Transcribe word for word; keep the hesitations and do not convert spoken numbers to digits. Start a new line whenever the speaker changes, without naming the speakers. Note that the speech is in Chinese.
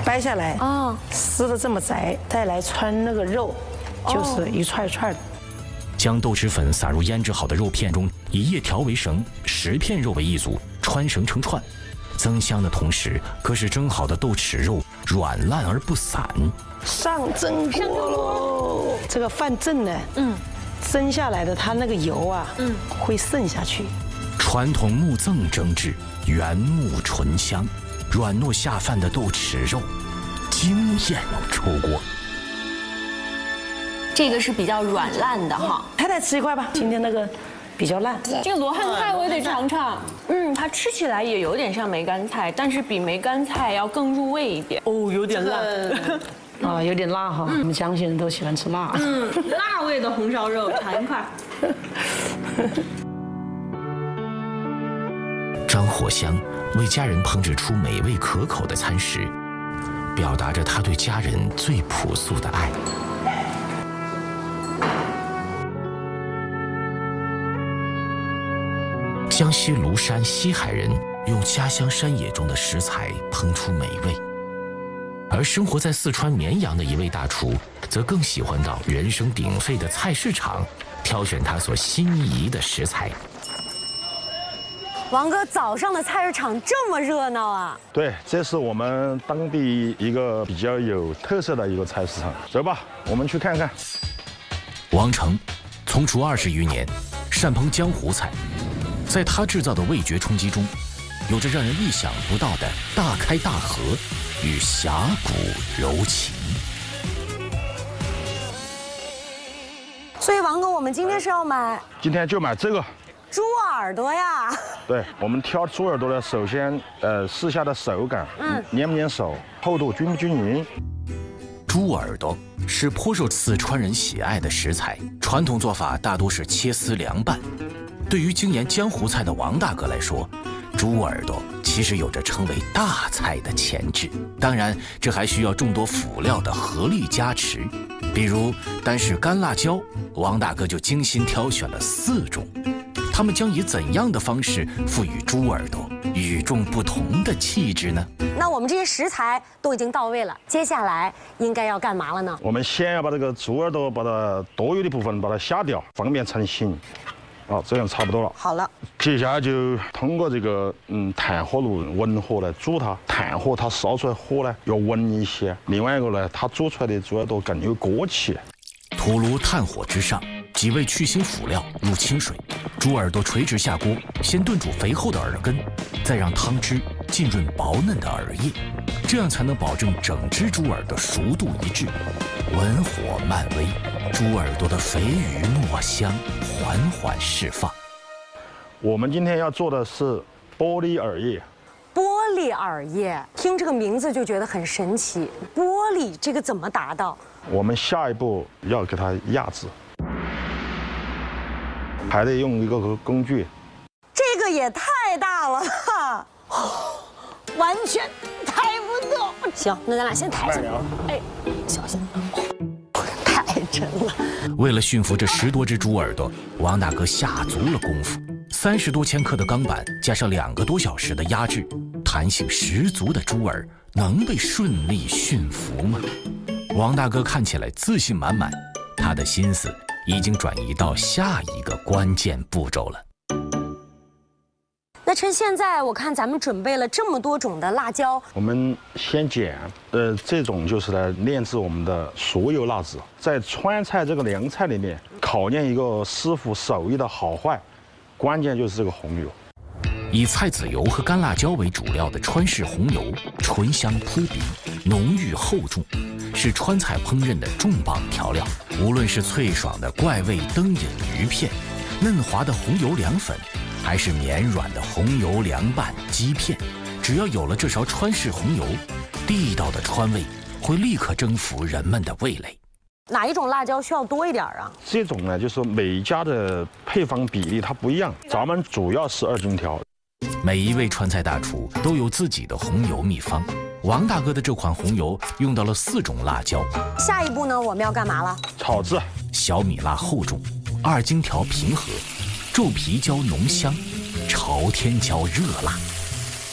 掰下来啊，撕的这么窄，再来穿那个肉，就是一串一串的。
将豆豉粉撒入腌制好的肉片中，以叶条为绳，十片肉为一组，穿绳成串。增香的同时，可使蒸好的豆豉肉软烂而不散。
上蒸锅喽！这个饭蒸呢，嗯，蒸下来的它那个油啊，嗯，会渗下去。
传统木甑蒸制，原木醇香，软糯下饭的豆豉肉，惊艳出锅。
这个是比较软烂的哈，
太太吃一块吧，今天那个比较烂。
这个罗汉菜我也得尝尝，嗯，它吃起来也有点像梅干菜，但是比梅干菜要更入味一点。
哦，有点辣。啊，有点辣哈，我们江西人都喜欢吃辣。
嗯，辣味的红烧肉，尝一块。
张火香为家人烹制出美味可口的餐食，表达着他对家人最朴素的爱。江西庐山西海人用家乡山野中的食材烹出美味，而生活在四川绵阳的一位大厨，则更喜欢到人声鼎沸的菜市场，挑选他所心仪的食材。
王哥，早上的菜市场这么热闹啊？
对，这是我们当地一个比较有特色的一个菜市场。走吧，我们去看看。
王成从厨二十余年，擅烹江湖菜，在他制造的味觉冲击中，有着让人意想不到的大开大合与侠骨柔情。
所以王哥，我们今天是要买？
今天就买这个。
猪耳朵呀！
对，我们挑猪耳朵呢，首先呃试下的手感，嗯，粘不粘手，厚度均不均匀。
猪耳朵是颇受四川人喜爱的食材，传统做法大多是切丝凉拌。对于精研江湖菜的王大哥来说，猪耳朵其实有着成为大菜的潜质。当然，这还需要众多辅料的合力加持，比如单是干辣椒，王大哥就精心挑选了四种。他们将以怎样的方式赋予猪耳朵与众不同的气质呢？
那我们这些食材都已经到位了，接下来应该要干嘛了呢？
我们先要把这个猪耳朵把它多余的部分把它下掉，方便成型。哦，这样差不多了。
好了，
接下来就通过这个嗯炭火炉文火来煮它，炭火它烧出来火呢要温一些，另外一个呢，它煮出来的猪耳朵更有锅气。
土炉炭火之上，几味去腥辅料入清水，猪耳朵垂直下锅，先炖煮肥厚的耳根，再让汤汁浸润薄嫩的耳叶，这样才能保证整只猪耳的熟度一致。文火慢煨，猪耳朵的肥鱼糯香缓缓释放。
我们今天要做的是玻璃耳叶。
玻璃耳叶，听这个名字就觉得很神奇。玻璃这个怎么达到？
我们下一步要给它压制，还得用一个工具。
这个也太大了哈，完全抬不动。行，那咱俩先抬下。哎，小心，太沉了。
为了驯服这十多只猪耳朵，王大哥下足了功夫。三十多千克的钢板，加上两个多小时的压制，弹性十足的猪耳能被顺利驯服吗？王大哥看起来自信满满，他的心思已经转移到下一个关键步骤了。
那趁现在，我看咱们准备了这么多种的辣椒，
我们先剪，呃，这种就是来炼制我们的所有辣子。在川菜这个凉菜里面，考验一个师傅手艺的好坏，关键就是这个红油。
以菜籽油和干辣椒为主料的川式红油，醇香扑鼻，浓郁厚重，是川菜烹饪的重磅调料。无论是脆爽的怪味灯影鱼片，嫩滑的红油凉粉，还是绵软的红油凉拌鸡片，只要有了这勺川式红油，地道的川味会立刻征服人们的味蕾。
哪一种辣椒需要多一点啊？
这种呢，就是每一家的配方比例它不一样，咱们主要是二荆条。
每一位川菜大厨都有自己的红油秘方，王大哥的这款红油用到了四种辣椒。
下一步呢，我们要干嘛了？
炒制。
小米辣厚重，二荆条平和，皱皮椒浓香，朝天椒热辣。